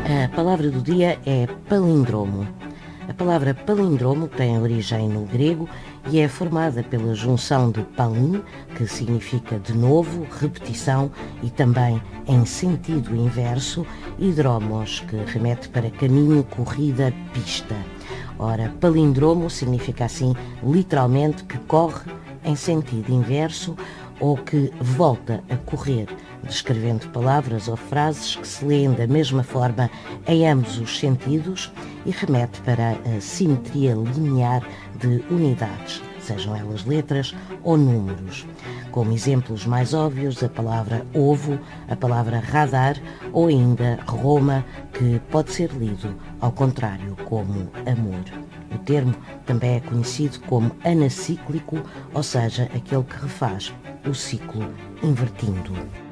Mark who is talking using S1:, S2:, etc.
S1: A palavra do dia é palindromo. A palavra palindromo tem origem no grego e é formada pela junção de palin, que significa de novo, repetição e também em sentido inverso, e dromos, que remete para caminho, corrida, pista. Ora, palindromo significa assim literalmente que corre em sentido inverso ou que volta a correr, descrevendo palavras ou frases que se leem da mesma forma em ambos os sentidos e remete para a simetria linear de unidades, sejam elas letras ou números. Como exemplos mais óbvios, a palavra ovo, a palavra radar ou ainda Roma, que pode ser lido ao contrário como amor. O termo também é conhecido como anacíclico, ou seja, aquele que refaz o ciclo invertindo.